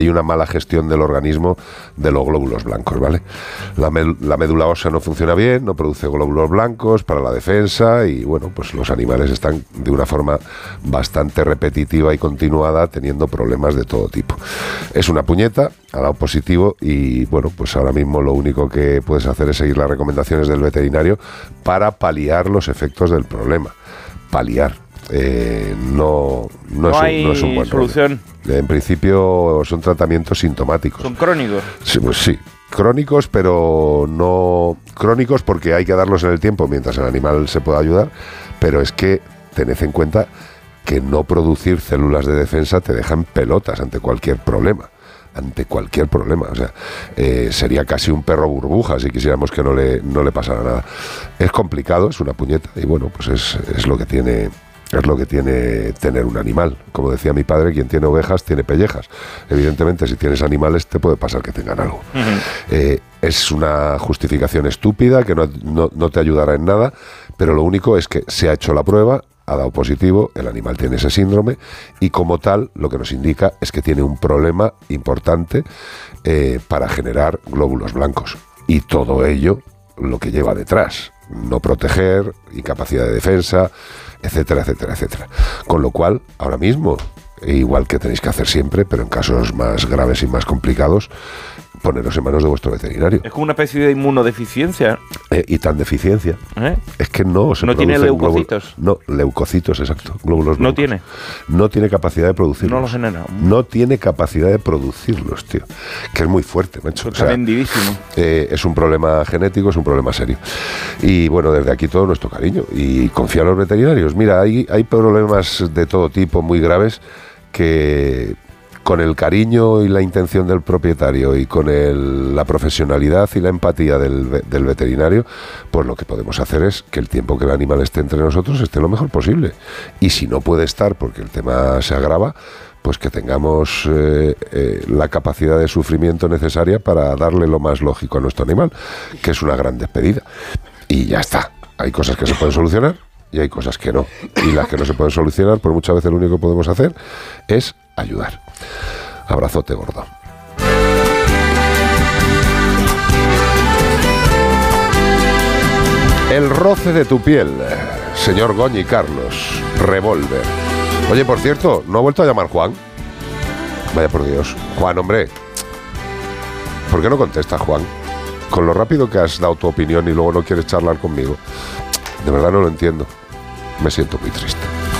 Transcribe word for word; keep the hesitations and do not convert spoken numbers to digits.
hay una mala gestión del organismo de los glóbulos blancos, ¿vale? La, med- la médula ósea no funciona bien, no produce glóbulos blancos para la defensa y, bueno, pues los animales están de una forma bastante repetitiva y continuada teniendo problemas de todo tipo. Es una puñeta, ha dado positivo y, bueno, pues ahora mismo lo único que puedes hacer es seguir las recomendaciones del veterinario para paliar los efectos del problema. Paliar. Eh, no, no, No es un, hay no es un buen solución. rollo. En principio son tratamientos sintomáticos. Son crónicos. Sí, pues sí, crónicos, pero no crónicos porque hay que darlos en el tiempo mientras el animal se pueda ayudar, pero es que tened en cuenta que no producir células de defensa te dejan pelotas ante cualquier problema. ante cualquier problema, o sea, eh, sería casi un perro burbuja si quisiéramos que no le, no le pasara nada. Es complicado, es una puñeta y bueno, pues es, es lo que tiene es lo que tiene tener un animal. Como decía mi padre, quien tiene ovejas tiene pellejas. Evidentemente, si tienes animales te puede pasar que tengan algo. Uh-huh. Eh, es una justificación estúpida que no, no, no te ayudará en nada, pero lo único es que se ha hecho la prueba, ha dado positivo, el animal tiene ese síndrome y como tal lo que nos indica es que tiene un problema importante eh, para generar glóbulos blancos y todo ello lo que lleva detrás, no proteger, incapacidad de defensa, etcétera, etcétera, etcétera. Con lo cual, ahora mismo, igual que tenéis que hacer siempre, pero en casos más graves y más complicados, poneros en manos de vuestro veterinario. Es como una especie de inmunodeficiencia. Eh, y tan deficiencia. ¿Eh? Es que no se No tiene leucocitos. Glóbulos, no, leucocitos, exacto. Glóbulos blancos. No tiene. No tiene capacidad de producirlos. No los genera. No tiene capacidad de producirlos, tío. Que es muy fuerte, macho. O sea, vendidísimo. Eh, es un problema genético, es un problema serio. Y bueno, desde aquí todo nuestro cariño. Y confía en los veterinarios. Mira, hay, hay problemas de todo tipo muy graves que con el cariño y la intención del propietario y con el, la profesionalidad y la empatía del, del veterinario, pues lo que podemos hacer es que el tiempo que el animal esté entre nosotros esté lo mejor posible. Y si no puede estar porque el tema se agrava, pues que tengamos eh, eh, la capacidad de sufrimiento necesaria para darle lo más lógico a nuestro animal, que es una gran despedida. Y ya está. Hay cosas que se pueden solucionar y hay cosas que no. Y las que no se pueden solucionar, pues muchas veces lo único que podemos hacer es ayudar. Abrazote gordo. El roce de tu piel, señor Goñi Carlos, revólver. Oye, por cierto, ¿no ha vuelto a llamar Juan? Vaya por Dios. Juan, hombre, ¿por qué no contestas, Juan? Con lo rápido que has dado tu opinión y luego no quieres charlar conmigo. De verdad no lo entiendo. Me siento muy triste.